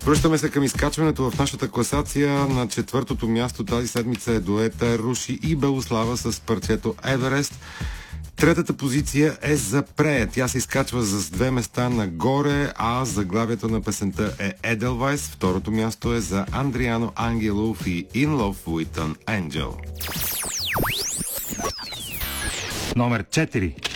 Връщаме се към изкачването в нашата класация. На четвъртото място тази седмица е дуета Руши и Белослава с парчето Еверест. Третата позиция е за Прея. Тя се изкачва с 2 места нагоре, а заглавието на песента е Edelweiss. Второто място е за Андриано Ангелов и In Love with an Angel. Номер 4.